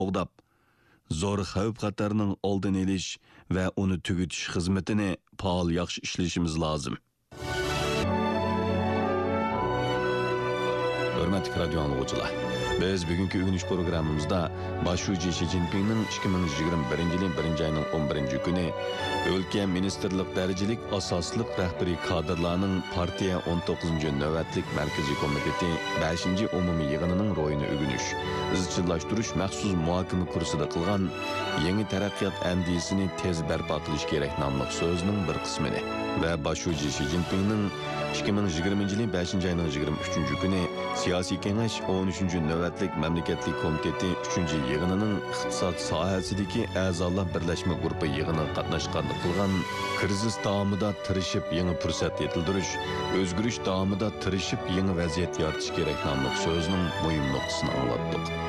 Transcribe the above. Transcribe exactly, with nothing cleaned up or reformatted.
qo'g'dab, zo'r xavf-xatarning oldini olish va uni tugutish xizmatini faol yaxshi ishlashimiz lozim. Hörmətli radio anlıqçılar, biz bugünkü ögünüş programımızda Başçı Xi Jinping'nin ikki ming yigirma birinchi yilning birinchi ayning o'n birinchi kuni өлkə ministerlik dərəcəlik asaslık rəhbəri kadrlarının partiya o'n to'qqizinchi növbətlik mərkəzi komiteti beshinchi umumiy yığınının ro'yini ögünüş, izchillashtirish maxsus muhokama kursida qilgan yangi taraqqiyot andisini tez barpo qilish kerak nomli so'zining bir qismini va Başçı Xi Jinping'nin ikki ming yigirmanchi yilning beshinchi ayning yigirma uchinchi kuni siyosiy kengash o'n uchinchi navbatlik mamlakatlik komiteti uchinchi yig'inining iqtisod sohasidagi a'zolar birlashma guruhi yig'ini qatnashgan qilgan krizis davomida tirishib yangi fursat yetildirish, o'zgarish davomida tirishib yangi vaziyat yaratish kerak nomli so'zning muhim nuqtasini anglatdik.